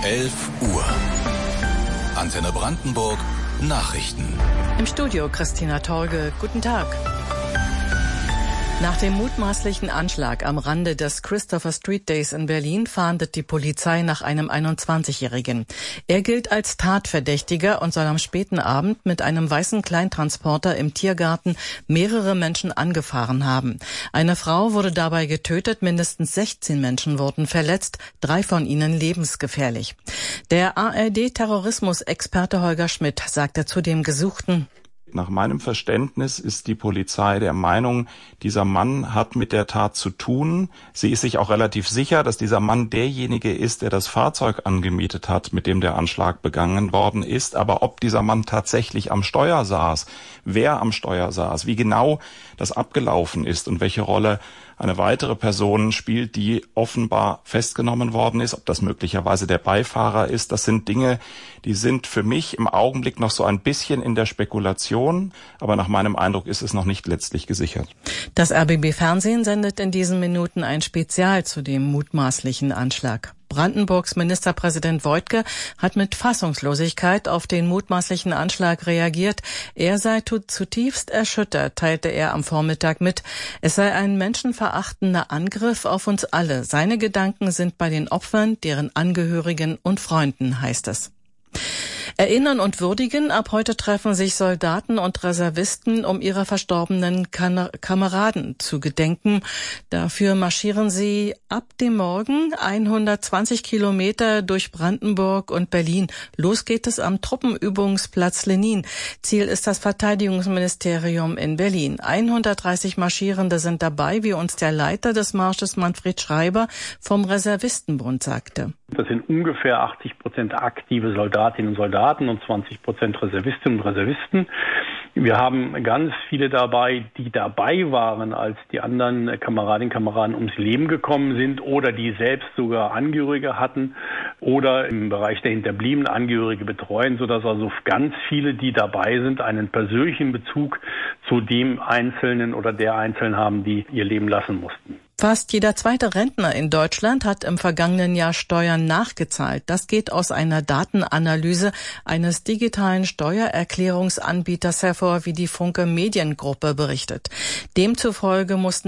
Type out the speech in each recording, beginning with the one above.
11 Uhr. Antenne Brandenburg Nachrichten. Im Studio Christina Torge. Guten Tag. Nach dem mutmaßlichen Anschlag am Rande des Christopher Street Days in Berlin fahndet die Polizei nach einem 21-Jährigen. Er gilt als Tatverdächtiger und soll am späten Abend mit einem weißen Kleintransporter im Tiergarten mehrere Menschen angefahren haben. Eine Frau wurde dabei getötet, mindestens 16 Menschen wurden verletzt, 3 von ihnen lebensgefährlich. Der ARD-Terrorismusexperte Holger Schmidt sagte zu dem Gesuchten: Nach meinem Verständnis ist die Polizei der Meinung, dieser Mann hat mit der Tat zu tun. Sie ist sich auch relativ sicher, dass dieser Mann derjenige ist, der das Fahrzeug angemietet hat, mit dem der Anschlag begangen worden ist. Aber ob dieser Mann tatsächlich am Steuer saß, wer am Steuer saß, wie genau das abgelaufen ist und welche Rolle eine weitere Person spielt, die offenbar festgenommen worden ist, ob das möglicherweise der Beifahrer ist, das sind Dinge, die sind für mich im Augenblick noch so ein bisschen in der Spekulation, aber nach meinem Eindruck ist es noch nicht letztlich gesichert. Das RBB-Fernsehen sendet in diesen Minuten ein Spezial zu dem mutmaßlichen Anschlag. Brandenburgs Ministerpräsident Woidke hat mit Fassungslosigkeit auf den mutmaßlichen Anschlag reagiert. Er sei zutiefst erschüttert, teilte er am Vormittag mit. Es sei ein menschenverachtender Angriff auf uns alle. Seine Gedanken sind bei den Opfern, deren Angehörigen und Freunden, heißt es. Erinnern und würdigen. Ab heute treffen sich Soldaten und Reservisten, um ihre verstorbenen Kameraden zu gedenken. Dafür marschieren sie ab dem Morgen 120 Kilometer durch Brandenburg und Berlin. Los geht es am Truppenübungsplatz Lenin. Ziel ist das Verteidigungsministerium in Berlin. 130 Marschierende sind dabei, wie uns der Leiter des Marsches Manfred Schreiber vom Reservistenbund sagte. Das sind ungefähr 80% aktive Soldatinnen und Soldaten und 20% Reservistinnen und Reservisten. Wir haben ganz viele dabei, die dabei waren, als die anderen Kameradinnen und Kameraden ums Leben gekommen sind oder die selbst sogar Angehörige hatten oder im Bereich der Hinterbliebenen Angehörige betreuen, sodass also ganz viele, die dabei sind, einen persönlichen Bezug zu dem Einzelnen oder der Einzelnen haben, die ihr Leben lassen mussten. Fast jeder zweite Rentner in Deutschland hat im vergangenen Jahr Steuern nachgezahlt. Das geht aus einer Datenanalyse eines digitalen Steuererklärungsanbieters hervor, wie die Funke Mediengruppe berichtet. Demzufolge mussten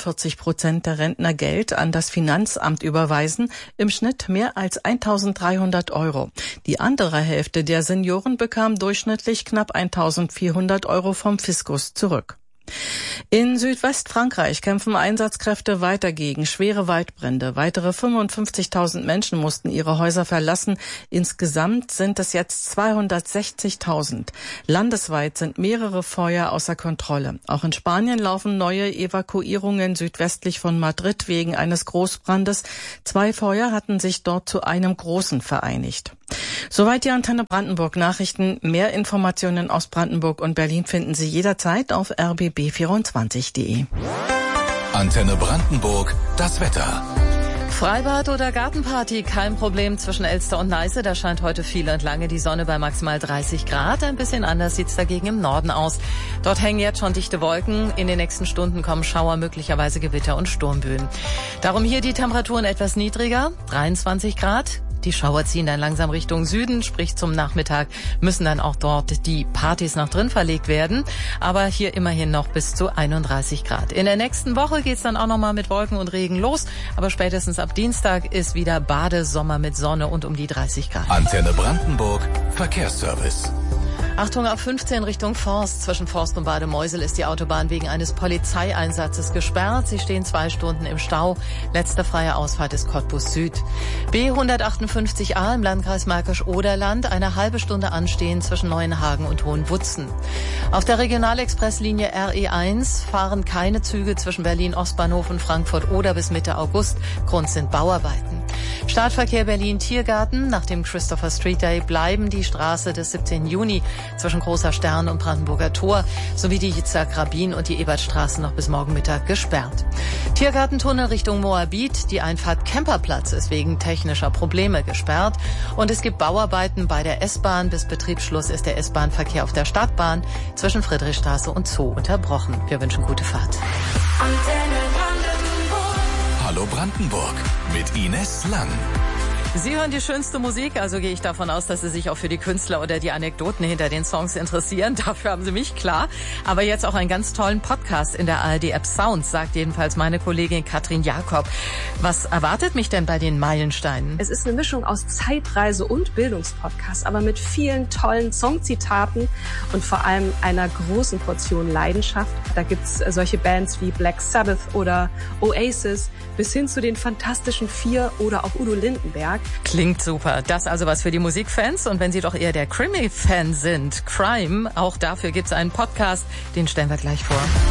41% der Rentner Geld an das Finanzamt überweisen, im Schnitt mehr als 1.300 €. Die andere Hälfte der Senioren bekam durchschnittlich knapp 1.400 € vom Fiskus zurück. In Südwestfrankreich kämpfen Einsatzkräfte weiter gegen schwere Waldbrände. Weitere 55.000 Menschen mussten ihre Häuser verlassen. Insgesamt sind es jetzt 260.000. Landesweit sind mehrere Feuer außer Kontrolle. Auch in Spanien laufen neue Evakuierungen südwestlich von Madrid wegen eines Großbrandes. 2 Feuer hatten sich dort zu einem großen vereinigt. Soweit die Antenne Brandenburg Nachrichten. Mehr Informationen aus Brandenburg und Berlin finden Sie jederzeit auf rbb24.de. Antenne Brandenburg, das Wetter. Freibad oder Gartenparty, kein Problem zwischen Elster und Neiße. Da scheint heute viel und lange die Sonne bei maximal 30 Grad. Ein bisschen anders sieht's dagegen im Norden aus. Dort hängen jetzt schon dichte Wolken. In den nächsten Stunden kommen Schauer, möglicherweise Gewitter und Sturmböen. Darum hier die Temperaturen etwas niedriger, 23 Grad. Die Schauer ziehen dann langsam Richtung Süden, sprich zum Nachmittag müssen dann auch dort die Partys nach drin verlegt werden. Aber hier immerhin noch bis zu 31 Grad. In der nächsten Woche geht's dann auch nochmal mit Wolken und Regen los. Aber spätestens ab Dienstag ist wieder Badesommer mit Sonne und um die 30 Grad. Antenne Brandenburg, Verkehrsservice. Achtung, auf 15 Richtung Forst. Zwischen Forst und Bademeusel ist die Autobahn wegen eines Polizeieinsatzes gesperrt. Sie stehen 2 Stunden im Stau. Letzte freie Ausfahrt ist Cottbus Süd. B158a im Landkreis Märkisch-Oderland. Eine halbe Stunde anstehen zwischen Neuenhagen und Hohenwutzen. Auf der Regionalexpresslinie RE1 fahren keine Züge zwischen Berlin-Ostbahnhof und Frankfurt-Oder bis Mitte August. Grund sind Bauarbeiten. Startverkehr Berlin-Tiergarten. Nach dem Christopher Street Day bleiben die Straße des 17. Juni zwischen Großer Stern und Brandenburger Tor sowie die Yitzhak-Rabin und die Ebertstraße noch bis morgen Mittag gesperrt. Tiergartentunnel Richtung Moabit. Die Einfahrt Kemperplatz ist wegen technischer Probleme gesperrt. Und es gibt Bauarbeiten bei der S-Bahn. Bis Betriebsschluss ist der S-Bahn-Verkehr auf der Stadtbahn zwischen Friedrichstraße und Zoo unterbrochen. Wir wünschen gute Fahrt. Hallo Brandenburg mit Ines Lang. Sie hören die schönste Musik, also gehe ich davon aus, dass Sie sich auch für die Künstler oder die Anekdoten hinter den Songs interessieren. Dafür haben Sie mich, klar. Aber jetzt auch einen ganz tollen Podcast in der ARD-App Sounds, sagt jedenfalls meine Kollegin Katrin Jakob. Was erwartet mich denn bei den Meilensteinen? Es ist eine Mischung aus Zeitreise und Bildungspodcast, aber mit vielen tollen Songzitaten und vor allem einer großen Portion Leidenschaft. Da gibt's solche Bands wie Black Sabbath oder Oasis bis hin zu den Fantastischen Vier oder auch Udo Lindenberg. Klingt super. Das also was für die Musikfans. Und wenn Sie doch eher der Krimi-Fan sind, Crime, auch dafür gibt's einen Podcast, den stellen wir gleich vor.